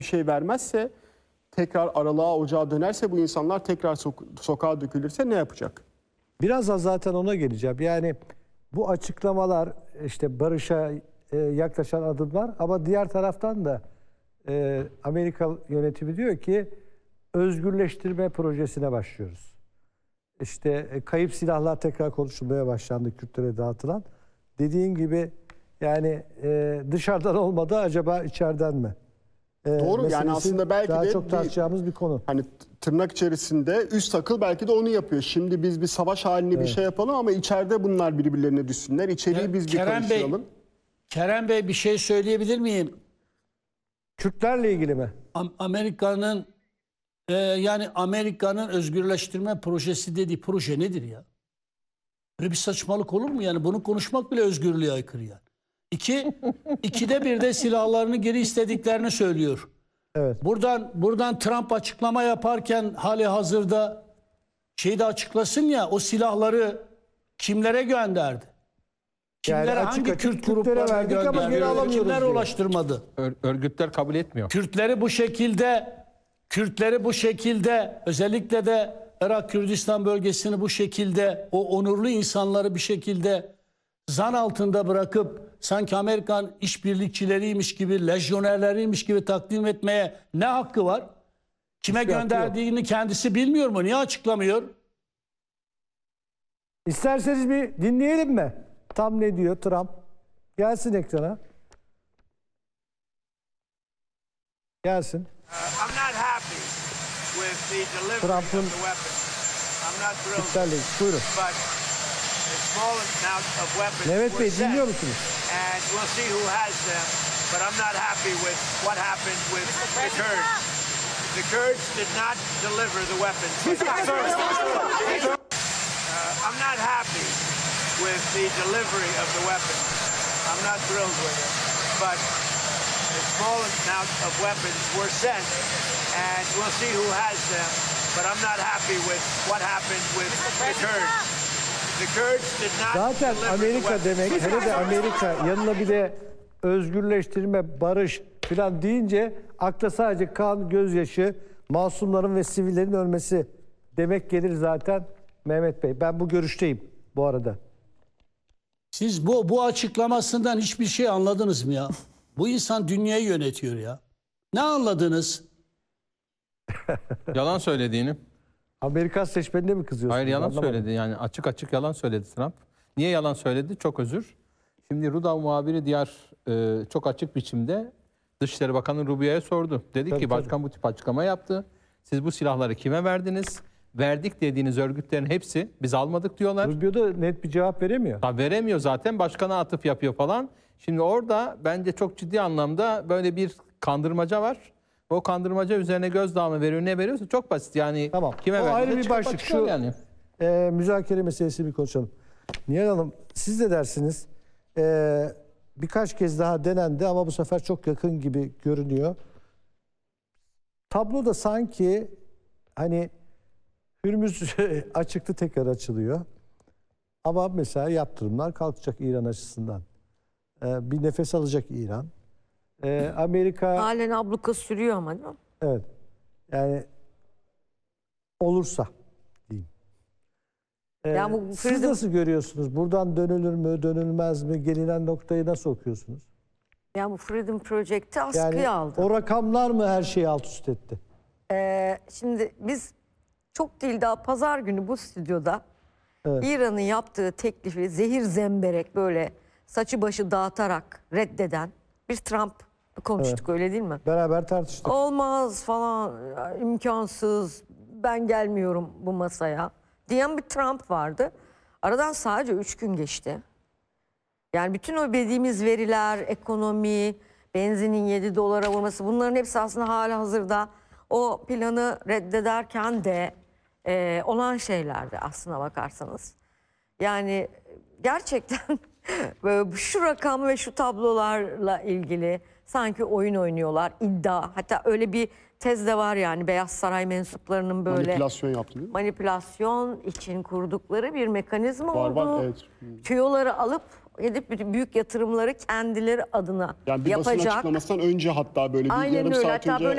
bir şey vermezse, tekrar aralığa, ocağa dönerse, bu insanlar tekrar sokağa dökülürse ne yapacak? Birazdan zaten ona geleceğim. Yani bu açıklamalar, işte barışa yaklaşan adımlar, ama diğer taraftan da Amerika yönetimi diyor ki özgürleştirme projesine başlıyoruz. İşte kayıp silahlar tekrar konuşulmaya başlandı, Kürtlere dağıtılan. Dediğin gibi yani dışarıdan olmadı, acaba içeriden mi? Doğru, yani aslında belki daha de çok tartışacağımız bir konu. Hani tırnak içerisinde üst akıl belki de onu yapıyor. Şimdi biz bir savaş halinde bir şey yapalım ama içeride bunlar birbirlerine düşsünler. İçeriği biz bir karıştıralım. Kerem Bey, bir şey söyleyebilir miyim? Kürtlerle ilgili mi? Amerika'nın yani Amerika'nın özgürleştirme projesi dediği proje nedir ya? Böyle bir saçmalık olur mu yani? Bunu konuşmak bile özgürlüğe aykırı yani. İkide bir de silahlarını geri istediklerini söylüyor. Evet. Buradan Trump açıklama yaparken hali hazırda şeyi de açıklasın ya, o silahları kimlere gönderdi? Kimlere, Yani hangi Kürt gruplarına verdik ama geri gönderdi? alamıyoruz Kimler diyor. ulaştırmadı? Örgütler kabul etmiyor. Kürtleri bu şekilde özellikle de Irak Kürdistan bölgesini bu şekilde, o onurlu insanları bir şekilde zan altında bırakıp sanki Amerikan işbirlikçileriymiş gibi, lejyonerleriymiş gibi takdim etmeye ne hakkı var? Kime gönderdiğini kendisi bilmiyor mu? Niye açıklamıyor? İsterseniz bir dinleyelim mi? Tam ne diyor Trump? Gelsin ekrana. Gelsin. I'm not happy with the delivery Trump'ın of the weapons. I'm not thrilled. Kürtlerle ilgili. Buyurun. But a small amount of weapons Mehmet were Bey, sent, dinliyor musunuz? and we'll see who has them. But I'm not happy with what happened with the Kurds. The Kurds did not deliver the weapons. I'm not happy with the delivery of the weapons. I'm not thrilled with it. But a small amount of weapons were sent, and we'll see who has them. But I'm not happy with what happened with the Kurds. The Kurds did not Zaten deliver the Amerika weapons. demek, hele de Amerika yanına bir de özgürleştirme, barış falan deyince akla sadece kan, gözyaşı, masumların ve sivillerin ölmesi demek gelir zaten Mehmet Bey. Ben bu görüşteyim bu arada. Siz bu açıklamasından hiçbir şey anladınız mı ya? Bu insan dünyayı yönetiyor ya. Ne anladınız? Yalan söylediğini. Amerikan seçmenine mi kızıyorsunuz? Hayır, yalan Anlamadım. söyledi. Yani açık açık yalan söyledi Trump. Niye yalan söyledi? Çok özür. Şimdi Rudaw muhabiri diğer çok açık biçimde Dışişleri Bakanı Rubio'ya sordu. Dedi Tabii, ki başkan bu tip açıklama yaptı. Siz bu silahları kime verdiniz? Verdik dediğiniz örgütlerin hepsi biz almadık diyorlar. Rubio da net bir cevap veremiyor. Ha, veremiyor zaten, başkana atıf yapıyor falan. Şimdi orada bence çok ciddi anlamda böyle bir kandırmaca var. O kandırmaca üzerine gözdağı mı veriyor, ne veriyorsa çok basit yani. Tamam. Kime O verdiğini ayrı bir çıkıp başlık. açıklar Şu yani. müzakere meselesi bir konuşalım. Nihal Hanım, siz de dersiniz birkaç kez daha denendi ama bu sefer çok yakın gibi görünüyor. Tablo da sanki hani Hürmüz açıktı, tekrar açılıyor. Ama mesela yaptırımlar kalkacak İran açısından. Bir nefes alacak İran. Amerika... Halen abluka sürüyor ama değil mi? Evet. Yani olursa diyeyim. Yani bu Siz freedom- nasıl görüyorsunuz? Buradan dönülür mü, dönülmez mi? Gelinen noktayı nasıl okuyorsunuz? Yani bu Freedom Project'i Yani askıya aldı. o rakamlar mı her şeyi alt üst etti? Şimdi biz çok değil, daha pazar günü bu stüdyoda Evet. İran'ın yaptığı teklifi zehir zemberek böyle saçı başı dağıtarak reddeden bir Trump konuştuk, öyle değil mi? Beraber tartıştık. Olmaz falan, imkansız, ben gelmiyorum bu masaya diyen bir Trump vardı. Aradan sadece 3 gün geçti. Yani bütün o dediğimiz veriler, ekonomi, benzinin 7 dolara vurması, bunların hepsi aslında halihazırda o planı reddederken de olan şeylerdi aslına bakarsanız. Yani gerçekten şu rakam ve şu tablolarla ilgili sanki oyun oynuyorlar, iddia. Hatta öyle bir tez de var, yani Beyaz Saray mensuplarının böyle Manipülasyon yaptı değil mi? manipülasyon için kurdukları bir mekanizma Var, oldu. var, evet. Tüyoları alıp gidip büyük yatırımları kendileri adına Yani bir basın yapacak. açıklamasından önce, hatta böyle bir Aynen yarım öyle. saat Hatta önce böyle